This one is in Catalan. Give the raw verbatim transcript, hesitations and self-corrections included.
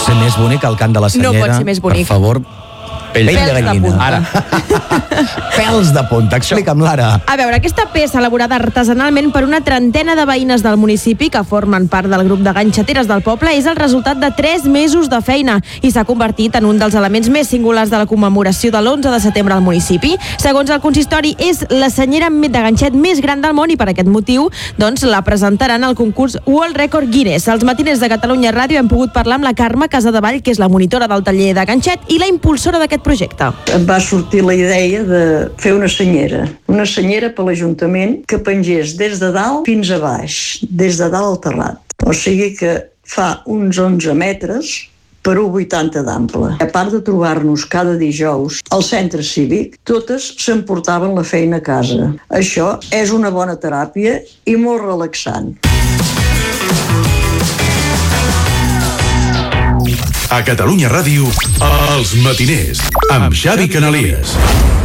ser més bonic el cant de la senyera. No pot ser més bonic. Per favor, pell, pell de gallina. Ara. Pèls de punta. Explica'm, Lara. A veure, aquesta peça elaborada artesanalment per una trentena de veïnes del municipi que formen part del grup de ganxateres del poble és el resultat de tres mesos de feina i s'ha convertit en un dels elements més singulars de la commemoració de l'onze de setembre al municipi. Segons el consistori, és la senyera de ganxet més gran del món i per aquest motiu doncs, la presentaran al concurs World Record Guinness. Als matiners de Catalunya Ràdio hem pogut parlar amb la Carme Casadevall, que és la monitora del taller de ganxet i la impulsora d'aquest projecte. Em va sortir la idea de fer una senyera, una senyera per l'Ajuntament que pengés des de dalt fins a baix, des de dalt al terrat. O sigui que fa uns onze metres per un vuitanta d'ample. A part de trobar-nos cada dijous al centre cívic, totes s'emportaven la feina a casa. Això és una bona teràpia i molt relaxant. A Catalunya Ràdio, Els Matiners, amb Xavi Canalies.